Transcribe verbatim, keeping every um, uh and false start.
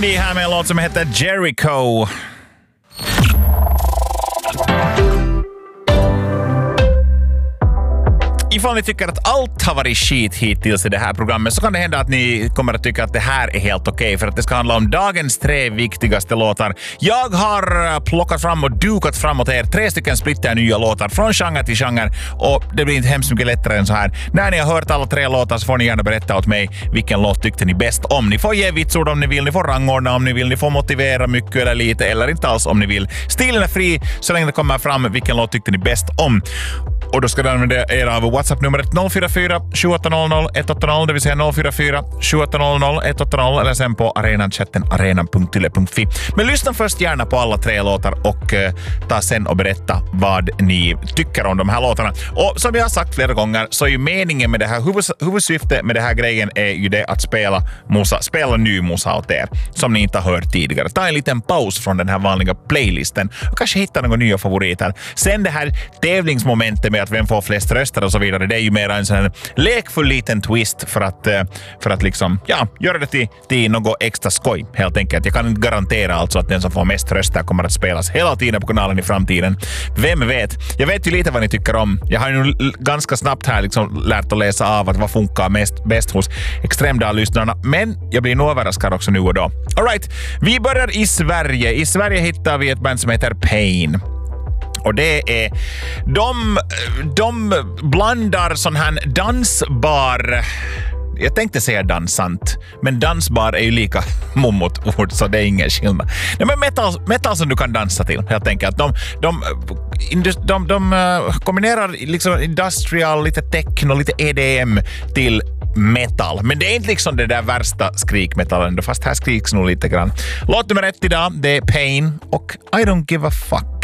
Blondie här med en låt som heter Jericho. Ifall ni tycker att allt har varit skit hittills i det här programmet så kan det hända att ni kommer att tycka att det här är helt okej okay, för att det ska handla om dagens tre viktigaste låtar. Jag har plockat fram och dukat fram åt er tre stycken splitter nya låtar från genre till genre och det blir inte hemskt mycket lättare än så här. När ni har hört alla tre låtar så får ni gärna berätta åt mig vilken låt tyckte ni bäst om. Ni får ge vitsord om ni vill, ni får rangordna om ni vill, ni får motivera mycket eller lite eller inte alls om ni vill. Stilen är fri så länge det kommer fram vilken låt tyckte ni bäst om. Och då ska ni använda er av WhatsApp-numret noll fyra fyra sju åtta noll noll ett åtta noll, det vill säga noll fyra fyra sju åtta noll noll ett åtta noll eller sen på arenan-chatten arenan punkt yle punkt fi. Men lyssna först gärna på alla tre låtar och uh, ta sen och berätta vad ni tycker om de här låtarna. Och som jag har sagt flera gånger så är ju meningen med det här, huvud, huvudsyftet med det här grejen är ju det att spela musa, spela ny musa åt er som ni inte har hört tidigare. Ta en liten paus från den här vanliga playlisten och kanske hitta några nya favoriter. Sen det här tävlingsmomentet med att vem får flest röster och så vidare, det är ju mer en sån här lekfull liten twist för att, för att liksom, ja, göra det till, till något extra skoj helt enkelt. Jag kan inte garantera alltså att den som får mest röster kommer att spelas hela tiden på kanalen i framtiden. Vem vet? Jag vet ju lite vad ni tycker om. Jag har ju nu ganska snabbt här liksom lärt att läsa av att vad funkar mest, bäst hos Extremdag-lyssnarna, men jag blir nog överraskad också nu och då. All right, vi börjar i Sverige. I Sverige hittar vi ett band som heter Pain. Och det är... De, de blandar sån här dansbar... Jag tänkte säga dansant, men dansbar är ju lika mummot ord så det är ingen skillnad. Nej, men metal, metal som du kan dansa till, helt enkelt. De, de, de, de, de kombinerar liksom industrial, lite techno, lite E D M till metal. Men det är inte liksom det där värsta skrikmetallen, fast här skriks nog lite grann. Låt nummer ett idag, det är Pain och I don't give a fuck.